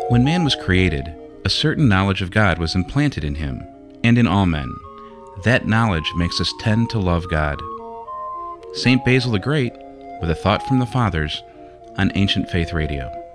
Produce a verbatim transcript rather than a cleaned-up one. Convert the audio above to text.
When man was created, a certain knowledge of God was implanted in him, and in all men. That knowledge makes us tend to love God. Saint Basil the Great, with a thought from the Fathers, on Ancient Faith Radio.